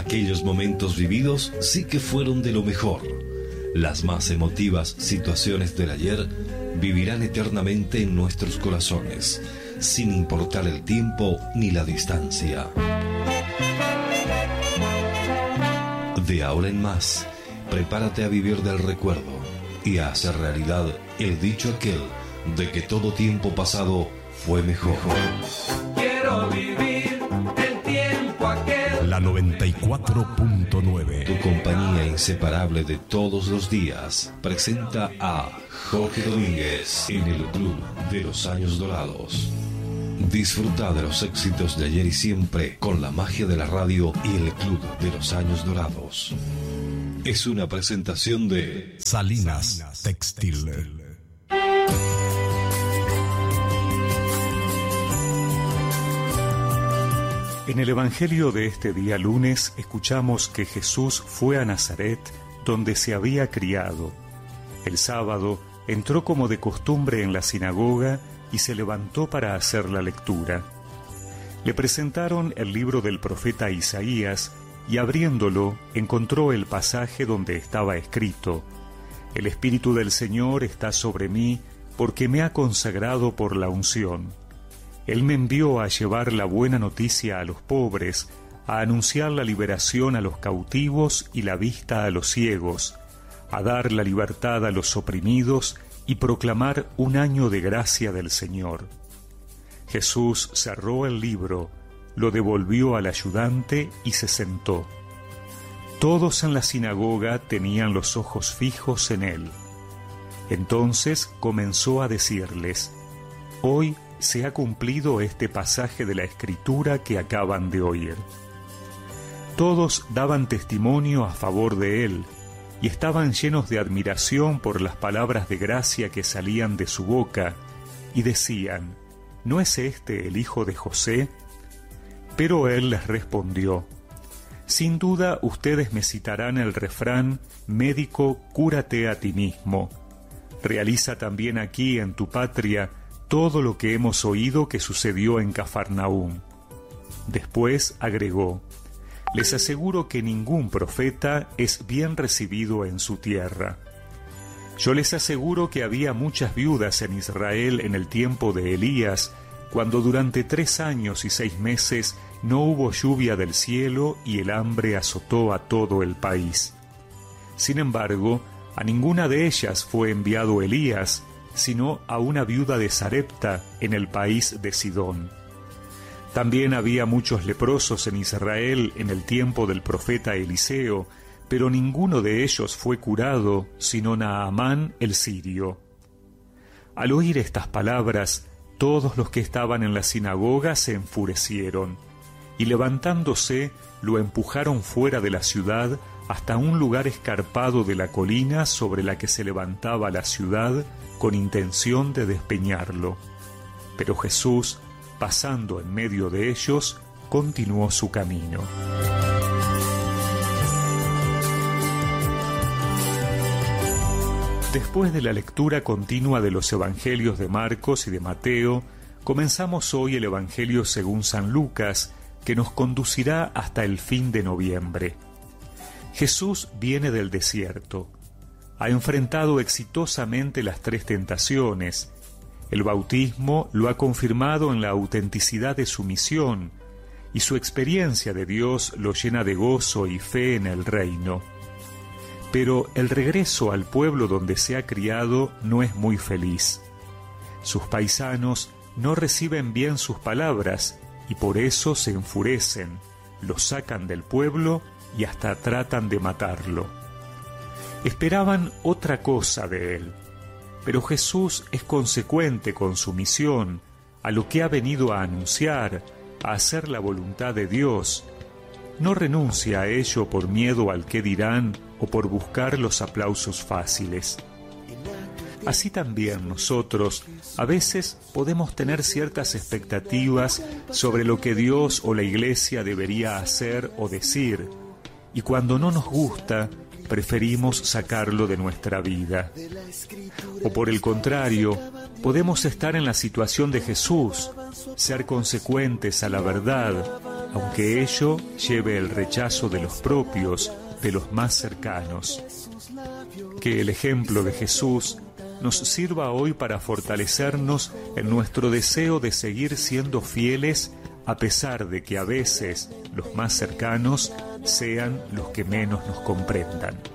Aquellos momentos vividos sí que fueron de lo mejor. Las más emotivas situaciones del ayer vivirán eternamente en nuestros corazones, sin importar el tiempo ni la distancia. De ahora en más, prepárate a vivir del recuerdo y a hacer realidad el dicho aquel de que todo tiempo pasado fue mejor. Quiero vivir el tiempo aquel. La 94.9. Tu compañía inseparable de todos los días presenta a Jorge Domínguez en el Club de los Años Dorados. Disfruta de los éxitos de ayer y siempre con la magia de la radio y el Club de los Años Dorados. Es una presentación de Salinas Textil. En el Evangelio de este día lunes escuchamos que Jesús fue a Nazaret, donde se había criado. El sábado entró como de costumbre en la sinagoga y se levantó para hacer la lectura. Le presentaron el libro del profeta Isaías y abriéndolo encontró el pasaje donde estaba escrito: El Espíritu del Señor está sobre mí porque me ha consagrado por la unción. Él me envió a llevar la buena noticia a los pobres, a anunciar la liberación a los cautivos y la vista a los ciegos, a dar la libertad a los oprimidos y proclamar un año de gracia del Señor. Jesús cerró el libro, lo devolvió al ayudante y se sentó. Todos en la sinagoga tenían los ojos fijos en él. Entonces comenzó a decirles: Hoy se ha cumplido este pasaje de la Escritura que acaban de oír. Todos daban testimonio a favor de él y estaban llenos de admiración por las palabras de gracia que salían de su boca y decían: ¿No es este el hijo de José? Pero él les respondió: Sin duda ustedes me citarán el refrán: médico, cúrate a ti mismo. Realiza también aquí en tu patria todo lo que hemos oído que sucedió en Cafarnaúm. Después agregó: Les aseguro que ningún profeta es bien recibido en su tierra. Yo les aseguro que había muchas viudas en Israel en el tiempo de Elías, cuando durante 3 años y 6 meses no hubo lluvia del cielo y el hambre azotó a todo el país. Sin embargo, a ninguna de ellas fue enviado Elías, sino a una viuda de Sarepta en el país de Sidón. También había muchos leprosos en Israel en el tiempo del profeta Eliseo, pero ninguno de ellos fue curado, sino Naamán el sirio. Al oír estas palabras, todos los que estaban en la sinagoga se enfurecieron, y levantándose, lo empujaron fuera de la ciudad hasta un lugar escarpado de la colina sobre la que se levantaba la ciudad, con intención de despeñarlo. Pero Jesús, pasando en medio de ellos, continuó su camino. Después de la lectura continua de los Evangelios de Marcos y de Mateo, comenzamos hoy el Evangelio según San Lucas, que nos conducirá hasta el fin de noviembre. Jesús viene del desierto. Ha enfrentado exitosamente las 3 tentaciones. El bautismo lo ha confirmado en la autenticidad de su misión, y su experiencia de Dios lo llena de gozo y fe en el reino. Pero el regreso al pueblo donde se ha criado no es muy feliz. Sus paisanos no reciben bien sus palabras y por eso se enfurecen, lo sacan del pueblo y hasta tratan de matarlo. Esperaban otra cosa de él, pero Jesús es consecuente con su misión, a lo que ha venido a anunciar, a hacer la voluntad de Dios. No renuncia a ello por miedo al qué dirán o por buscar los aplausos fáciles. Así también nosotros a veces podemos tener ciertas expectativas sobre lo que Dios o la Iglesia debería hacer o decir, y cuando no nos gusta, preferimos sacarlo de nuestra vida. O por el contrario, podemos estar en la situación de Jesús, ser consecuentes a la verdad, aunque ello lleve el rechazo de los propios, de los más cercanos. Que el ejemplo de Jesús nos sirva hoy para fortalecernos en nuestro deseo de seguir siendo fieles, a pesar de que a veces los más cercanos sean los que menos nos comprendan.